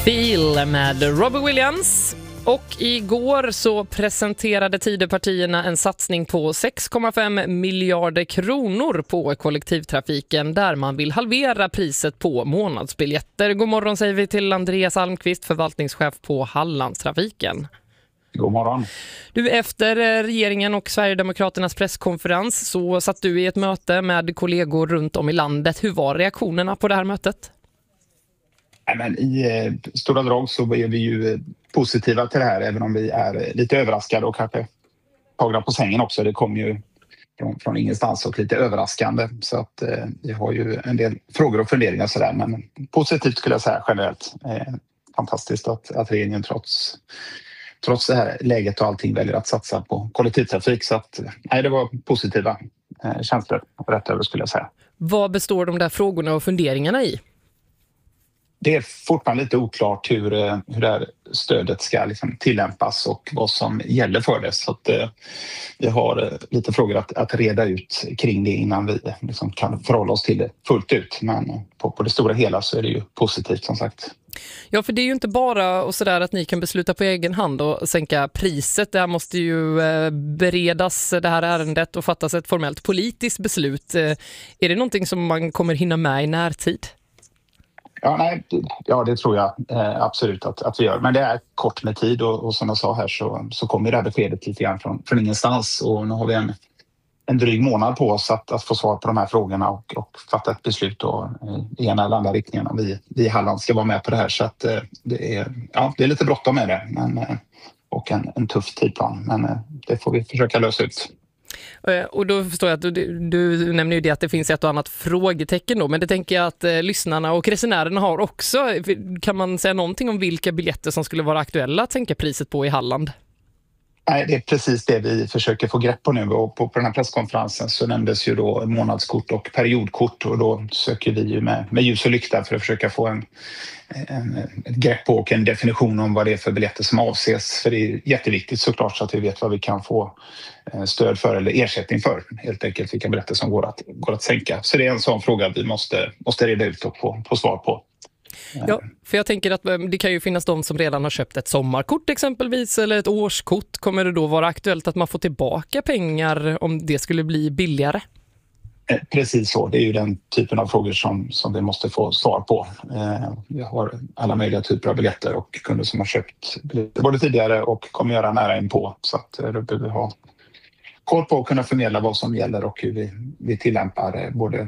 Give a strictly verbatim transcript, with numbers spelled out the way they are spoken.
Feel med Robbie Williams. Och igår så presenterade Tidöpartierna en satsning på sex komma fem miljarder kronor på kollektivtrafiken där man vill halvera priset på månadsbiljetter. God morgon säger vi till Andreas Almqvist, förvaltningschef på Hallandstrafiken. God morgon. Du, efter regeringen och Sverigedemokraternas presskonferens så satt du i ett möte med kollegor runt om i landet. Hur var reaktionerna på det här mötet? Ja, men i eh, stora drag så är vi ju eh, positiva till det här, även om vi är eh, lite överraskade och kanske tagna på sängen också. Det kom ju från, från ingenstans och lite överraskande. Så att eh, vi har ju en del frågor och funderingar sådär, men positivt skulle jag säga generellt. Eh, fantastiskt att, att regeringen trots, trots det här läget och allting väljer att satsa på kollektivtrafik. Så att, nej, det var positiva eh, känslor rätt över skulle jag säga. Vad består de där frågorna och funderingarna i? Det är fortfarande lite oklart hur, hur det här stödet ska liksom tillämpas och vad som gäller för det. Så att, eh, vi har lite frågor att, att reda ut kring det innan vi liksom kan förhålla oss till det fullt ut. Men på, på det stora hela så är det ju positivt som sagt. Ja, för det är ju inte bara och så där att ni kan besluta på egen hand och sänka priset. Det här måste ju eh, beredas det här ärendet och fattas ett formellt politiskt beslut. Eh, är det någonting som man kommer hinna med i närtid? Ja, nej, ja, det tror jag eh, absolut att, att vi gör. Men det är kort med tid och, och som jag sa här så, så kommer det här beskedet lite grann från, från ingenstans. Och nu har vi en, en dryg månad på oss att, att få svar på de här frågorna och, och fatta ett beslut då, eh, i ena eller andra riktningen. Vi, vi i Halland ska vara med på det här så att eh, det, är, ja, det är lite bråttom med det men, eh, och en, en tuff tidplan. Men eh, det får vi försöka lösa ut. Och då förstår jag att du, du nämner ju det att det finns ett och annat frågetecken då, men det tänker jag att eh, lyssnarna och resenärerna har också. Kan man säga någonting om vilka biljetter som skulle vara aktuella att sänka priset på i Halland? Nej, det är precis det vi försöker få grepp på nu och på, på den här presskonferensen så nämndes ju då månadskort och periodkort och då söker vi ju med, med ljus och lykta för att försöka få en, en, ett grepp på och en definition om vad det är för biljetter som avses. För det är jätteviktigt såklart så att vi vet vad vi kan få stöd för eller ersättning för. Helt enkelt vilka biljetter som går att, går att sänka. Så det är en sån fråga vi måste, måste reda ut och få, få svar på. Ja, för jag tänker att det kan ju finnas de som redan har köpt ett sommarkort exempelvis eller ett årskort. Kommer det då vara aktuellt att man får tillbaka pengar om det skulle bli billigare? Precis så, det är ju den typen av frågor som, som vi måste få svar på. Eh, vi har alla möjliga typer av biljetter och kunder som har köpt biljetter både tidigare och kommer göra nära in på. Så att då behöver vi ha koll på att kunna förmedla vad som gäller och hur vi, vi tillämpar både